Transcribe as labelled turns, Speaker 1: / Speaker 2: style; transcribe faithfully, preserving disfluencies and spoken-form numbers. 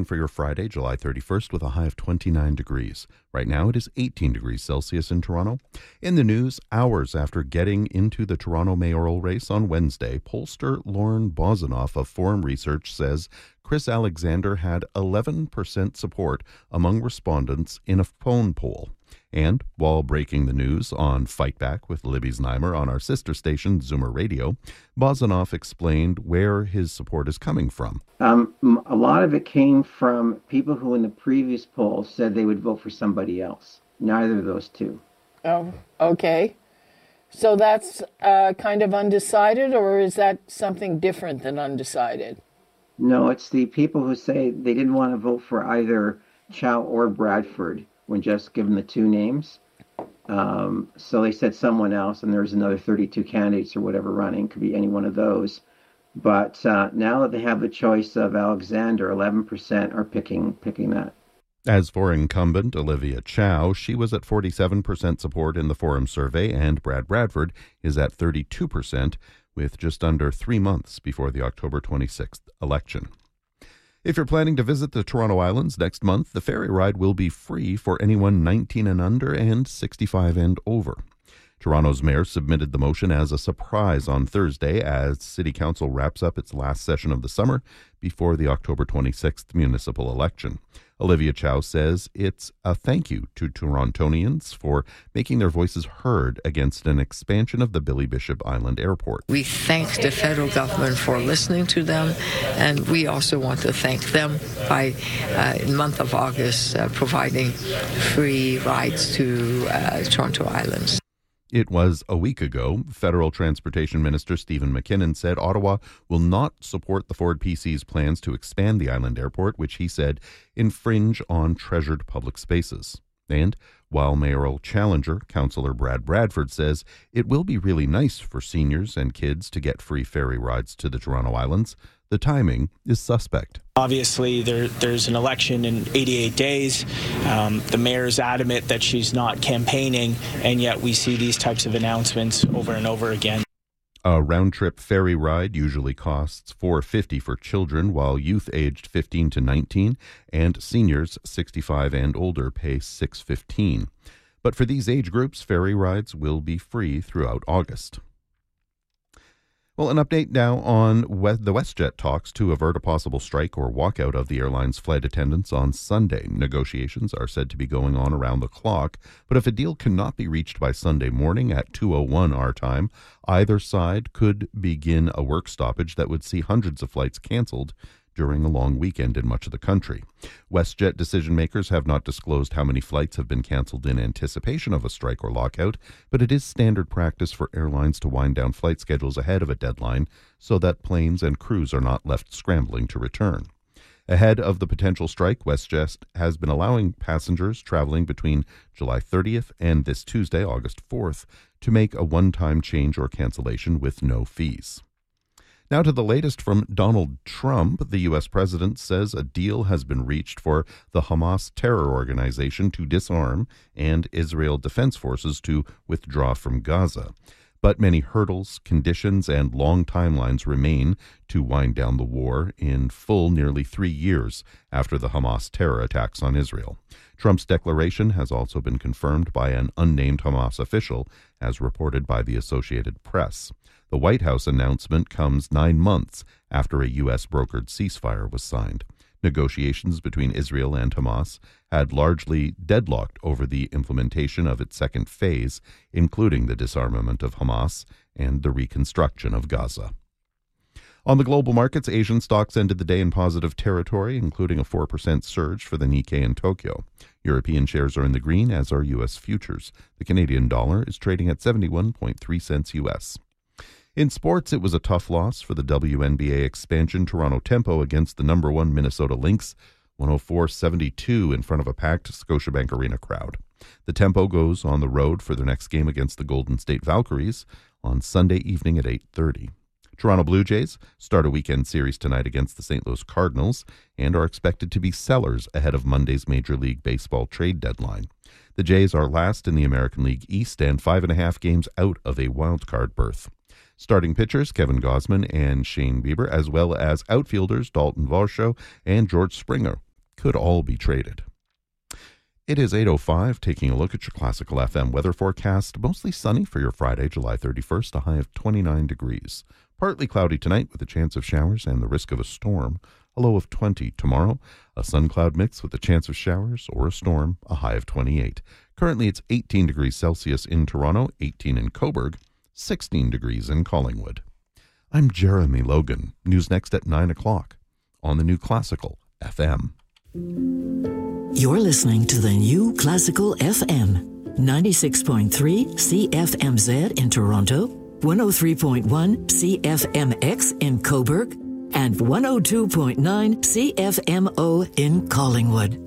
Speaker 1: again for your Friday, July thirty-first, with a high of twenty-nine degrees. Right now it is eighteen degrees Celsius in Toronto. In the news, hours after getting into the Toronto mayoral race on Wednesday, pollster Lauren Bozinoff of Forum Research says Chris Alexander had eleven percent support among respondents in a phone poll. And while breaking the news on Fight Back with Libby Znaimer on our sister station, Zoomer Radio, Bozinoff explained where his support is coming from.
Speaker 2: Um, a lot of it came from people who in the previous poll said they would vote for somebody else. Neither of those two.
Speaker 3: Oh, okay. So that's uh, kind of undecided, or is that something different than undecided?
Speaker 2: No, it's the people who say they didn't want to vote for either Chow or Bradford when just given the two names. Um, so they said someone else, and there's another thirty-two candidates or whatever running. Could be any one of those. But uh, now that they have the choice of Alexander, eleven percent are picking picking that.
Speaker 1: As for incumbent Olivia Chow, she was at forty-seven percent support in the Forum survey, and Brad Bradford is at thirty-two percent, with just under three months before the October twenty-sixth election. If you're planning to visit the Toronto Islands next month, the ferry ride will be free for anyone nineteen and under and sixty-five and over. Toronto's mayor submitted the motion as a surprise on Thursday as City Council wraps up its last session of the summer before the October twenty-sixth municipal election. Olivia Chow says it's a thank you to Torontonians for making their voices heard against an expansion of the Billy Bishop Island Airport.
Speaker 4: We thank the federal government for listening to them, and we also want to thank them by, uh, in the month of August, uh, providing free rides to uh, Toronto Islands.
Speaker 1: It was a week ago. Federal Transportation Minister Stephen McKinnon said Ottawa will not support the Ford P C's plans to expand the island airport, which he said infringe on treasured public spaces. And while mayoral challenger, Councillor Brad Bradford, says it will be really nice for seniors and kids to get free ferry rides to the Toronto Islands, the timing is suspect.
Speaker 5: Obviously, there, there's an election in eighty-eight days. Um, the mayor is adamant that she's not campaigning, and yet we see these types of announcements over and over again.
Speaker 1: A round-trip ferry ride usually costs four dollars and fifty cents for children, while youth aged fifteen to nineteen and seniors sixty-five and older pay six dollars and fifteen cents. But for these age groups, ferry rides will be free throughout August. Well, an update now on the WestJet talks to avert a possible strike or walkout of the airline's flight attendants on Sunday. Negotiations are said to be going on around the clock, but if a deal cannot be reached by Sunday morning at two oh one our time, either side could begin a work stoppage that would see hundreds of flights canceled during a long weekend in much of the country. WestJet decision makers have not disclosed how many flights have been canceled in anticipation of a strike or lockout, but it is standard practice for airlines to wind down flight schedules ahead of a deadline so that planes and crews are not left scrambling to return. Ahead of the potential strike, WestJet has been allowing passengers traveling between July thirtieth and this Tuesday, August fourth, to make a one-time change or cancellation with no fees. Now to the latest from Donald Trump. The U S president says a deal has been reached for the Hamas terror organization to disarm and Israel Defense Forces to withdraw from Gaza. But many hurdles, conditions, and long timelines remain to wind down the war in full nearly three years after the Hamas terror attacks on Israel. Trump's declaration has also been confirmed by an unnamed Hamas official, as reported by the Associated Press. The White House announcement comes nine months after a U S brokered ceasefire was signed. Negotiations between Israel and Hamas had largely deadlocked over the implementation of its second phase, including the disarmament of Hamas and the reconstruction of Gaza. On the global markets, Asian stocks ended the day in positive territory, including a four percent surge for the Nikkei in Tokyo. European shares are in the green, as are U S futures. The Canadian dollar is trading at seventy-one point three cents U S. In sports, it was a tough loss for the W N B A expansion Toronto Tempo against the number one Minnesota Lynx, one oh four seventy-two in front of a packed Scotiabank Arena crowd. The Tempo goes on the road for their next game against the Golden State Valkyries on Sunday evening at eight thirty. Toronto Blue Jays start a weekend series tonight against the Saint Louis Cardinals and are expected to be sellers ahead of Monday's Major League Baseball trade deadline. The Jays are last in the American League East and five and a half games out of a wild-card berth. Starting pitchers Kevin Gausman and Shane Bieber, as well as outfielders Dalton Varsho and George Springer, could all be traded. It is eight oh five, taking a look at your Classical F M weather forecast. Mostly sunny for your Friday, July thirty-first, a high of twenty-nine degrees. Partly cloudy tonight with a chance of showers and the risk of a storm, a low of twenty. Tomorrow, a sun-cloud mix with a chance of showers or a storm, a high of twenty-eight. Currently, it's eighteen degrees Celsius in Toronto, eighteen in Cobourg, sixteen degrees in Collingwood. I'm Jeremy Logan. News next at nine o'clock on the new Classical F M.
Speaker 6: You're listening to the new Classical F M, ninety-six point three C F M Z in Toronto, one oh three point one C F M X in Cobourg, and one oh two point nine C F M O in Collingwood.